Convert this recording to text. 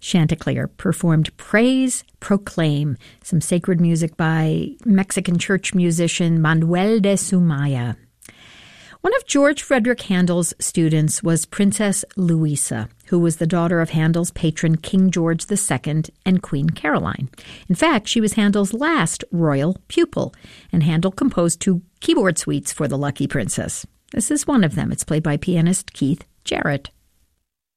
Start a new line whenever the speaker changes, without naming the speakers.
Chanticleer performed Praise, Proclaim, some sacred music by Mexican church musician Manuel de Sumaya. One of George Frederick Handel's students was Princess Louisa, who was the daughter of Handel's patron King George II and Queen Caroline. In fact, she was Handel's last royal pupil, and Handel composed 2 keyboard suites for the lucky princess. This is one of them. It's played by pianist Keith Jarrett.